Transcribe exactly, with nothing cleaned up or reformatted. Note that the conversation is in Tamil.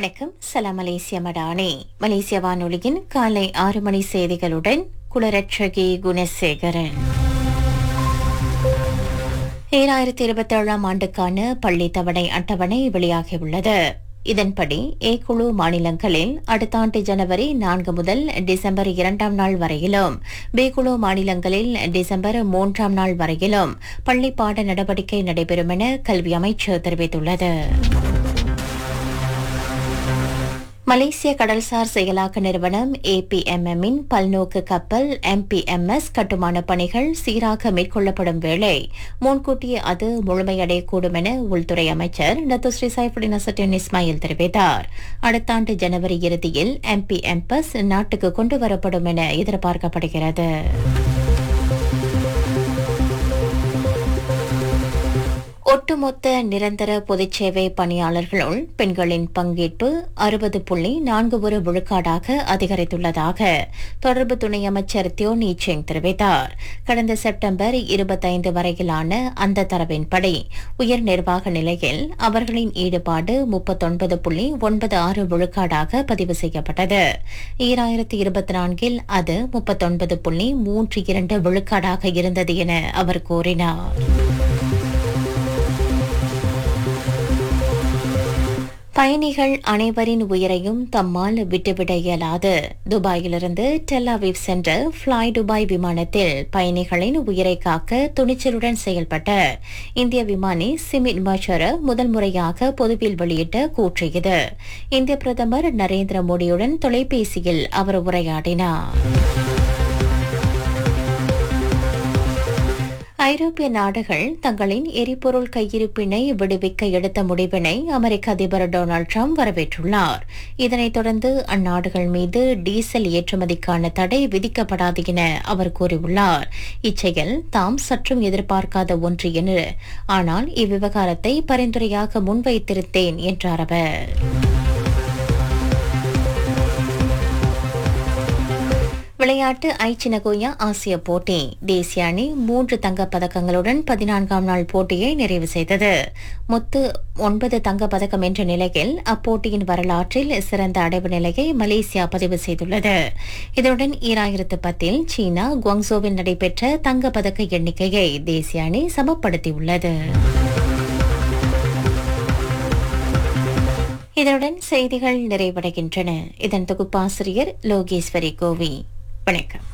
வணக்கம். சலாம் மலேசிய மடானி. மலேசிய வானொலியின் காலை ஆறு மணி செய்திகளுடன் குளரட்சகி குணசேகரன். ஈராயிரத்தி இருபத்தி ஏழாம் ஆண்டுக்கான பள்ளி தவணை அட்டவணை வெளியாகியுள்ளது. இதன்படி ஏ குழு மாநிலங்களில் அடுத்த ஆண்டு ஜனவரி நான்கு முதல் டிசம்பர் இரண்டாம் நாள் வரையிலும், பி குழு மாநிலங்களில் டிசம்பர் மூன்றாம் நாள் வரையிலும் பள்ளி பாட நடவடிக்கை நடைபெறும் என கல்வி அமைச்சு தெரிவித்துள்ளது. மலேசிய கடல்சார் செயலாக்க நிறுவனம் ஏ பி எம் எம் இன் பல்நோக்கு கப்பல் எம் பி எம் எஸ் கட்டுமான பணிகள் சீராக மேற்கொள்ளப்படும் வேளை முன்கூட்டியே அது முழுமையடையக்கூடும் என உள்துறை அமைச்சர் டத்து ஸ்ரீ சைஃபுடின் அசட்டின் இஸ்மாயில் தெரிவித்தார். அடுத்த ஆண்டு ஜனவரி இறுதியில் எம் பி எம் எஸ் நாட்டுக்கு கொண்டு வரப்படும் என எதிர்பார்க்கப்படுகிறது. ஒட்டுமொத்த நிரந்தர பொதுச்சேவை பணியாளர்களுள் பெண்களின் பங்கேற்பு அறுபது புள்ளி நான்கு ஒரு விழுக்காடாக அதிகரித்துள்ளதாக தொடர்பு துணை அமைச்சர் தியோ நீ செங் தெரிவித்தார். கடந்த செப்டம்பர் இருபத்தைந்து வரையிலான அந்த தரவின்படி உயர் நிர்வாக நிலையில் அவர்களின் ஈடுபாடு முப்பத்தொன்பது புள்ளி ஒன்பது ஆறு விழுக்காடாக பதிவு செய்யப்பட்டது. ஈராயிரத்தி இருபத்தி நான்கில் அது முப்பத்தொன்பது புள்ளி மூன்று இரண்டு விழுக்காடாக இருந்தது என அவர் கூறினார். பயணிகள் அனைவரின் உயிரையும் தம்மால் விட்டுவிட இயலாது. துபாயிலிருந்து டெல் அவீவ் சென்ற ஃப்ளை துபாய் விமானத்தில் பயணிகளின் உயிரை காக்க துணிச்சலுடன் செயல்பட்ட இந்திய விமானி சிமித் மச்சர முதல் முறையாக பொதுவில் வெளியிட்ட கூற்று இது. இந்திய பிரதமர் நரேந்திர மோடியுடன் தொலைபேசியில் அவர் உரையாடினார். ஐரோப்பிய நாடுகள் தங்களின் எரிபொருள் கையிருப்பினை விடுவிக்க எடுத்த முடிவினை அமெரிக்க அதிபர் டொனால்டு டிரம்ப் வரவேற்றுள்ளார். இதனைத் தொடர்ந்து அந்நாடுகள் மீது டீசல் ஏற்றுமதிக்கான தடை விதிக்கப்படாது என அவர் கூறியுள்ளார். இச்செயல் தாம் சற்றும் எதிர்பார்க்காத ஒன்று என, ஆனால் இவ்விவகாரத்தை பரிந்துரையாக முன்வைத்திருந்தேன் என்றார் அவர். விளையாட்டு ஐச்சி நகோயா ஆசிய போட்டி. தேசிய அணி மூன்று தங்கப் பதக்கங்களுடன் பதினான்காம் நாள் போட்டியை நிறைவு செய்தது. மொத்த ஒன்பது தங்கப் பதக்கம் என்ற நிலையில் அப்போட்டியின் வரலாற்றில் சிறந்த அடைவு நிலையை மலேசியா பதிவு செய்துள்ளது. இதனுடன் ஈராயிரத்து பத்தில் சீனா குவாங்சோவில் நடைபெற்ற தங்கப் பதக்க எண்ணிக்கையை தேசிய அணி சமப்படுத்தியுள்ளது. இதனுடன் செய்திகள் நிறைவடைகின்றன. இதன் தொகுப்பாசிரியர் லோகேஸ்வரி கோவி. வணக்கம்.